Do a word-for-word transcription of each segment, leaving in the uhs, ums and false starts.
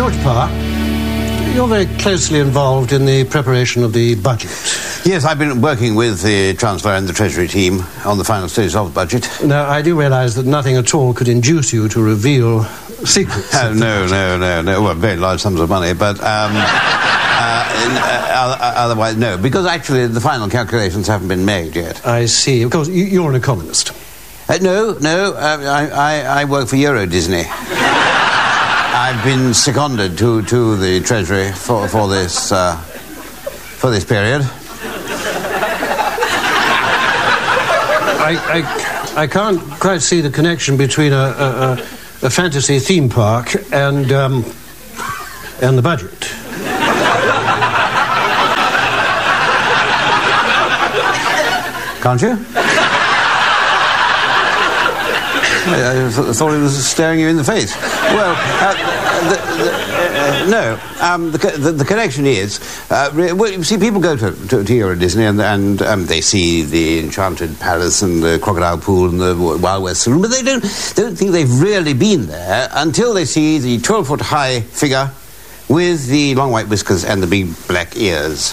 George Parr, you're very closely involved in the preparation of the budget. Yes, I've been working with the Chancellor and the Treasury team on the final stages of the budget. Now, I do realise that nothing at all could induce you to reveal secrets. Oh, no, no, no, no. Well, very large sums of money, but um, uh, uh, otherwise, no. Because actually the final calculations haven't been made yet. I see. Of course, you, you're an economist. Uh, no, no. Uh, I, I, I work for Euro Disney. I've been seconded to, to the Treasury for, for this uh, for this period. I, I, I can't quite see the connection between a, a, a fantasy theme park and um, and the budget. Can't you? I, I th- thought he was staring you in the face. Well, uh, the, the, uh, no. Um, the, the, the connection is, uh, well, you see, people go to, to, to Euro Disney and, and um, they see the Enchanted Palace and the Crocodile Pool and the Wild West Saloon, but they don't don't think they've really been there until they see the twelve-foot high figure with the long white whiskers and the big black ears.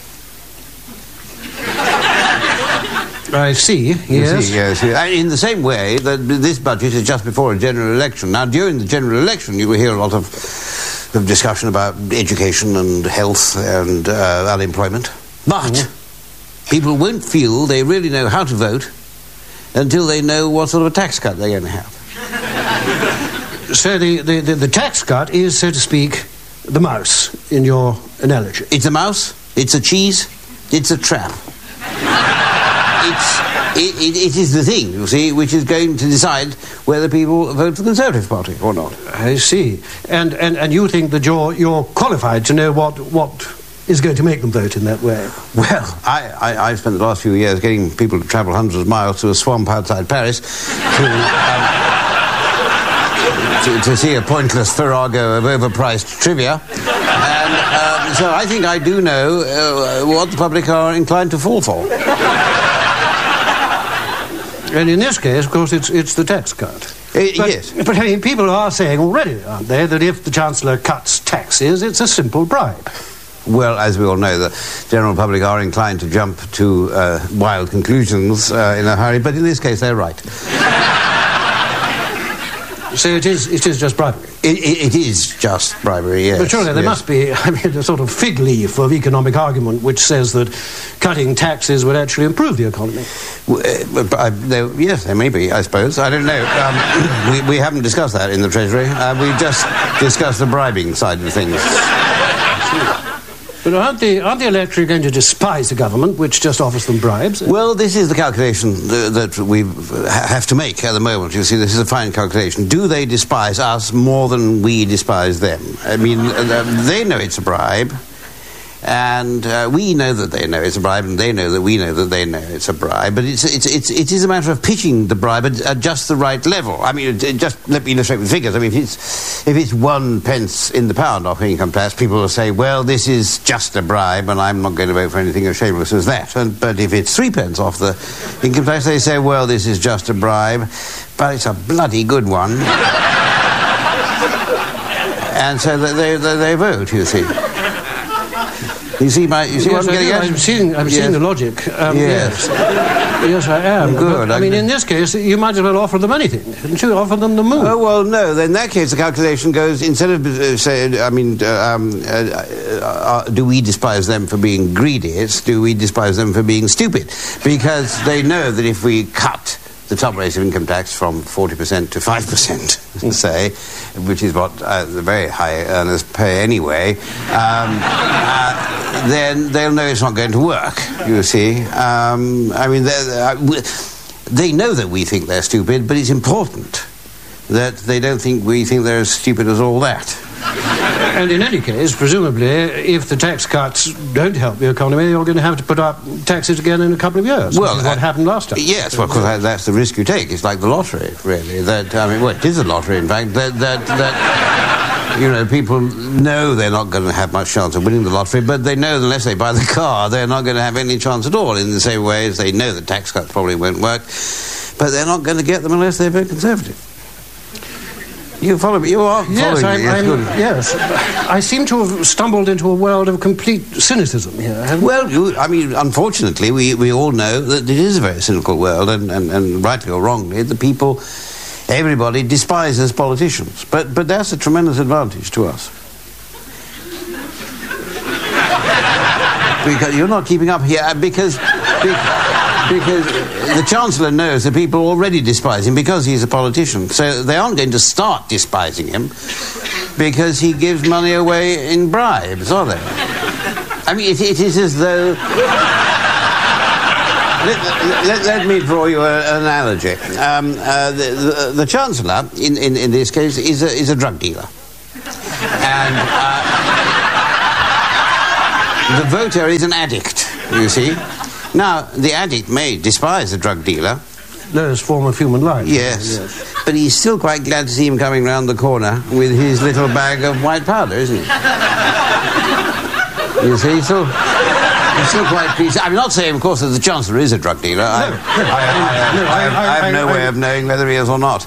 I see, yes. You see, yes. And in the same way that this budget is just before a general election. Now, during the general election, you will hear a lot of, of discussion about education and health and uh, unemployment. But mm-hmm. people won't feel they really know how to vote until they know what sort of a tax cut they're going to have. So the, the, the, the tax cut is, so to speak, the mouse in your analogy. It's a mouse, it's a cheese, it's a trap. It's, it, it, it is the thing, you see, which is going to decide whether people vote for the Conservative Party or not. I see. And and, and you think that you're you're qualified to know what what is going to make them vote in that way? Well, I, I, I've spent the last few years getting people to travel hundreds of miles to a swamp outside Paris to, um, to, to see a pointless farrago of overpriced trivia. And um, so I think I do know uh, what the public are inclined to fall for. And in this case, of course, it's it's the tax cut. Uh, but, yes. But, I mean, people are saying already, aren't they, that if the Chancellor cuts taxes, it's a simple bribe. Well, as we all know, the general public are inclined to jump to uh, wild conclusions uh, in a hurry, but in this case, they're right. So it is it is just bribery? It, it, it is just bribery, yes. But surely there yes. must be, I mean, a sort of fig leaf of economic argument which says that cutting taxes would actually improve the economy. Well, uh, I, there, yes, there may be, I suppose. I don't know. Um, we, we haven't discussed that in the Treasury. Uh, we just discussed the bribing side of things. But aren't the, aren't the electorate going to despise the government, which just offers them bribes? Well, this is the calculation th- that we ha- have to make at the moment. You see, this is a fine calculation. Do they despise us more than we despise them? I mean, uh, they know it's a bribe, and uh, we know that they know it's a bribe, and they know that we know that they know it's a bribe. But it's it's it's it is a matter of pitching the bribe at, at just the right level. I mean, it, just let me illustrate with figures. I mean, if it's if it's one pence in the pound off income tax, people will say, well, this is just a bribe, and I'm not going to vote for anything as shameless as that. And, but if it's three pence off the income tax, they say, well, this is just a bribe, but it's a bloody good one. And so they they, they vote. You see. You see my, you see yes, what I'm getting at? I'm seeing, I'm yes. seeing the logic. Um, yes. yes. Yes, I am. Good. But, I mean, in this case, you might as well offer them anything. Shouldn't you offer them the moon? Oh, well, no. Then in that case, the calculation goes, instead of, uh, say, I mean, uh, um, uh, uh, uh, do we despise them for being greedy? It's do we despise them for being stupid? Because they know that if we cut the top rate of income tax from forty percent to five percent, say, which is what uh, the very high earners pay anyway, um, uh, then they'll know it's not going to work, you see. Um, I mean, uh, they know that we think they're stupid, but it's important that they don't think we think they're as stupid as all that. And in any case, presumably, if the tax cuts don't help the economy, you're going to have to put up taxes again in a couple of years. Well, which is what uh, happened last time. Yes, well, because that's the risk you take. It's like the lottery, really. That I mean, well, it is a lottery, in fact. That that that you know, people know they're not going to have much chance of winning the lottery, but they know that unless they buy the car, they're not going to have any chance at all. In the same way as they know that tax cuts probably won't work, but they're not going to get them unless they vote Conservative. You follow me? You are following Yes, I'm, me. Yes, I'm, good. yes. I seem to have stumbled into a world of complete cynicism here. haven't Well, you, I mean, unfortunately, we, we all know that it is a very cynical world, and, and, and rightly or wrongly, the people, everybody despises politicians. But, but that's a tremendous advantage to us. Because you're not keeping up here, because, because, because the Chancellor knows that people already despise him because he's a politician. So they aren't going to start despising him because he gives money away in bribes, are they? I mean, it, it is as though... let, let, let me draw you a, an analogy. Um, uh, the, the, the Chancellor, in, in, in this case, is a, is a drug dealer. And... Uh, the voter is an addict, you see. Now, the addict may despise the drug dealer. Lowest form of human life. Yes. yes. But he's still quite glad to see him coming round the corner with his little bag of white powder, isn't he? You see, he's still, he's still quite pleased. I'm not saying, of course, that the Chancellor is a drug dealer. No, I, no, I, I, no, I, I, I have I, no I, way I, of knowing whether he is or not.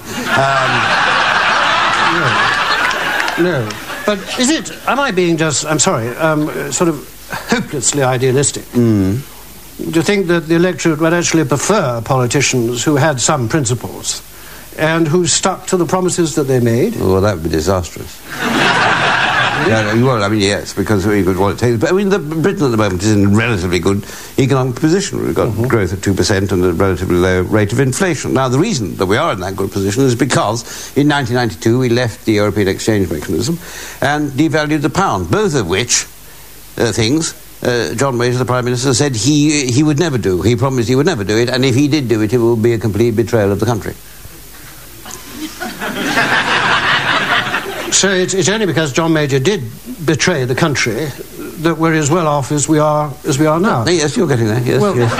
Um, no. no. But is it... Am I being just... I'm sorry, um, sort of... hopelessly idealistic. Mm. Do you think that the electorate would actually prefer politicians who had some principles and who stuck to the promises that they made? Well, that would be disastrous. Yeah, well, I mean, yes, because we could what it takes. But I mean, the, Britain at the moment is in a relatively good economic position. We've got mm-hmm. growth at two percent and a relatively low rate of inflation. Now, the reason that we are in that good position is because in nineteen ninety-two we left the European exchange mechanism and devalued the pound, both of which uh, things uh, John Major, the Prime Minister, said he, he would never do. He promised he would never do it, and if he did do it, it would be a complete betrayal of the country. So it's, it's only because John Major did betray the country that we're as well off as we are as we are now. Yes, you're getting there. Yes. Well, yes.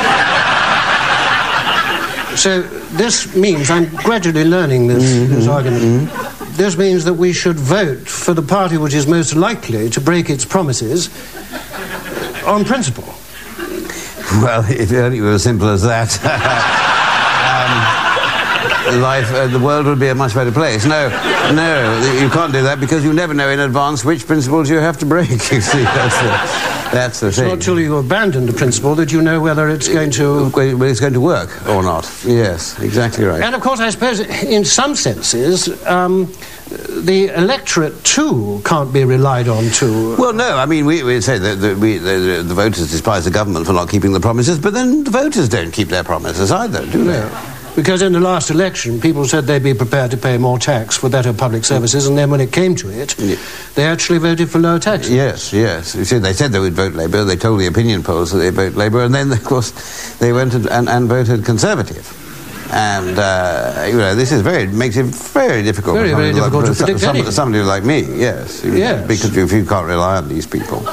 So this means I'm gradually learning this, mm-hmm, this argument. Mm-hmm. This means that we should vote for the party which is most likely to break its promises on principle. Well, if it only were as simple as that. um, Life, uh, the world would be a much better place. No, no, you can't do that because you never know in advance which principles you have to break, you see. That's the, that's the it's thing. It's not till you abandon the principle that you know whether it's going to... Whether it's going to work or not. Yes, exactly right. And, of course, I suppose, in some senses, um, the electorate, too, can't be relied on to... Well, no, I mean, we, we say that the, we, the, the voters despise the government for not keeping the promises, but then the voters don't keep their promises either, do they? No. Because in the last election, people said they'd be prepared to pay more tax for better public services, and then when it came to it, yeah. they actually voted for lower taxes. Yes, yes. You see, they said they would vote Labour. They told the opinion polls that they'd vote Labour, and then, of course, they went and, and, and voted Conservative. And, uh, you know, this is very, makes it very difficult. Very, very difficult like, to predict some, anything. Somebody like me, yes. Yes. Because you, you can't rely on these people.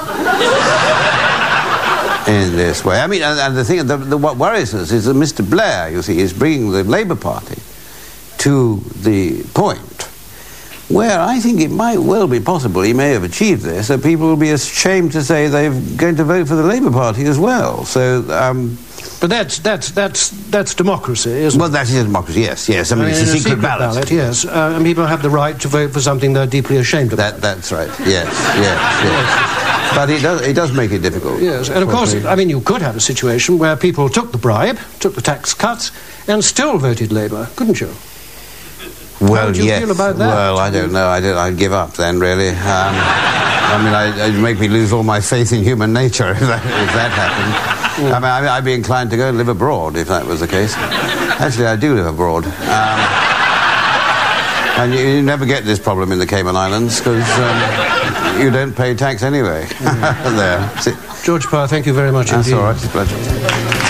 In this way. I mean, and, and the thing, the, the, what worries us is that Mister Blair, you see, is bringing the Labour Party to the point where I think it might well be possible, he may have achieved this, that people will be ashamed to say they're going to vote for the Labour Party as well. So, um... But that's, that's, that's, that's democracy, isn't well, it? Well, that is democracy, yes, yes. I mean, I mean it's a, a secret, secret ballot. ballot. Yes, uh, and people have the right to vote for something they're deeply ashamed of. That, that's right, yes, yes, yes. But it does, it does make it difficult. Yes, and of course, I mean, you could have a situation where people took the bribe, took the tax cuts, and still voted Labour, couldn't you? Well, How would you yes. feel about that? Well, I don't know. I don't, I'd give up then, really. Um, I mean, I, it'd make me lose all my faith in human nature if that, if that happened. Mm. I mean, I, I'd be inclined to go and live abroad if that was the case. Actually, I do live abroad. Um, and you, you never get this problem in the Cayman Islands because um, you don't pay tax anyway. Mm. There. George Parr, thank you very much That's indeed. all right. It's a pleasure.